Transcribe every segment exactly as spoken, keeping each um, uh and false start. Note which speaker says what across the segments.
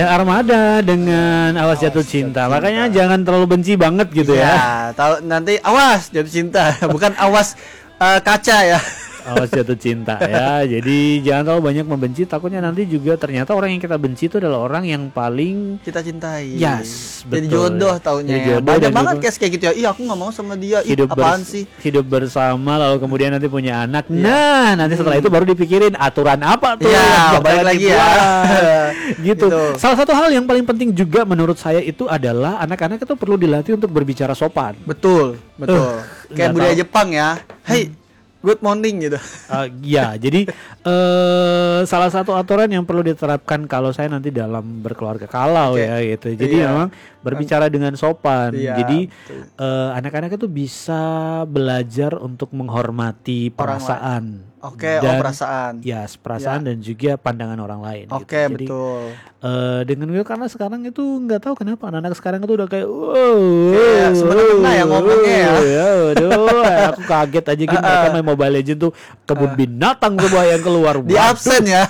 Speaker 1: Armada dengan Awas Jatuh Cinta. Cinta. Makanya jangan terlalu benci banget gitu ya.
Speaker 2: Ya, tahu nanti awas jatuh cinta, bukan awas uh, kaca ya.
Speaker 1: Awas Jatuh Cinta ya. Jadi jangan terlalu banyak membenci, takutnya nanti juga ternyata orang yang kita benci itu adalah orang yang paling
Speaker 2: kita cintai.
Speaker 1: Yes,
Speaker 2: jadi
Speaker 1: betul.
Speaker 2: jodoh taunya. Ya.
Speaker 1: Jodoh
Speaker 2: Banyak banget
Speaker 1: juga,
Speaker 2: kayak kayak gitu ya. Iya, aku nggak mau sama dia. Ih,
Speaker 1: hidup
Speaker 2: apaan
Speaker 1: bers-
Speaker 2: sih?
Speaker 1: Hidup bersama lalu kemudian nanti punya anak.
Speaker 2: Ya.
Speaker 1: Nah, nanti setelah itu baru dipikirin aturan apa tuh.
Speaker 2: Ya, balik lagi ya.
Speaker 1: gitu.
Speaker 2: gitu.
Speaker 1: Salah satu hal yang paling penting juga menurut saya itu adalah anak-anak itu perlu dilatih untuk berbicara sopan.
Speaker 2: Betul, betul. Uh, kayak budaya tahu. Jepang ya. Hey, good morning gitu.
Speaker 1: Uh, ya, jadi uh, salah satu aturan yang perlu diterapkan kalau saya nanti dalam berkeluarga kalau okay. ya gitu. Jadi iya. memang berbicara dengan sopan. Iya, jadi uh, anak-anak itu bisa belajar untuk menghormati perasaan.
Speaker 2: Oke, okay, oh perasaan.
Speaker 1: Ya, perasaan ya. Dan juga pandangan orang lain.
Speaker 2: Oke, okay,
Speaker 1: gitu.
Speaker 2: betul.
Speaker 1: Uh, dengan itu karena sekarang itu nggak tahu kenapa anak-anak sekarang itu udah kayak wow,
Speaker 2: ya, sebenarnya yang ngomongnya ya.
Speaker 1: ya aduh, aku kaget aja gitu mereka main Mobile Legends tuh kebun uh, binatang semua yang keluar.
Speaker 2: Di absen ya.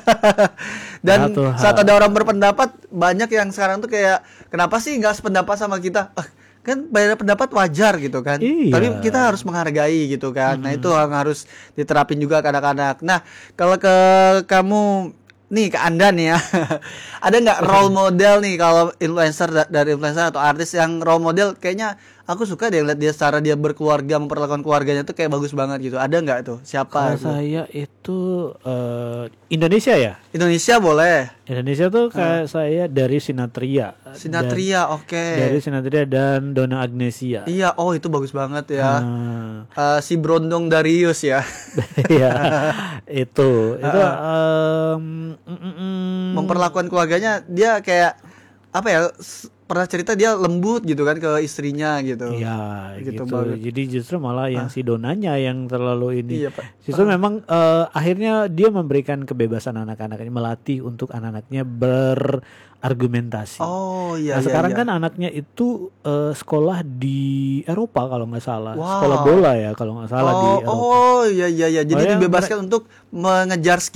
Speaker 2: Dan nah, saat ada orang berpendapat, banyak yang sekarang tuh kayak kenapa sih nggak sependapat sama kita? Kan beda pendapat wajar gitu kan. Iya. Tapi kita harus menghargai gitu kan. Hmm. Nah itu yang harus diterapin juga ke anak-anak. Nah kalau ke kamu nih, ke Anda nih ya, ada nggak role model nih kalau influencer dari influencer atau artis yang role model kayaknya aku suka deh lihat dia secara dia berkeluarga, memperlakukan keluarganya tuh kayak bagus banget gitu. Ada nggak tuh? Siapa?
Speaker 1: Kalau saya itu uh, Indonesia ya.
Speaker 2: Indonesia boleh.
Speaker 1: Indonesia tuh kayak uh. saya dari Sinatria.
Speaker 2: Sinatria, oke. Okay.
Speaker 1: Dari Sinatria dan Donna Agnesia.
Speaker 2: Iya, oh itu bagus banget ya. Uh. Uh, si Brondong Darius ya.
Speaker 1: Iya, itu itu uh. um,
Speaker 2: mm, mm, mm. memperlakukan keluarganya dia kayak apa ya? Pernah cerita dia lembut gitu kan ke istrinya gitu.
Speaker 1: Iya gitu, gitu. Jadi justru malah yang ah. si Donanya yang terlalu ini.
Speaker 2: Iya, Pak.
Speaker 1: Justru ah. memang uh, akhirnya dia memberikan kebebasan anak-anaknya, melatih untuk anak-anaknya berargumentasi.
Speaker 2: Oh iya.
Speaker 1: Nah,
Speaker 2: iya
Speaker 1: sekarang
Speaker 2: iya.
Speaker 1: kan anaknya itu uh, sekolah di Eropa kalau nggak salah.
Speaker 2: Wow.
Speaker 1: Sekolah bola ya kalau nggak salah
Speaker 2: oh,
Speaker 1: di Eropa.
Speaker 2: Oh iya iya iya. Jadi oh, dibebaskan ya, untuk mengejar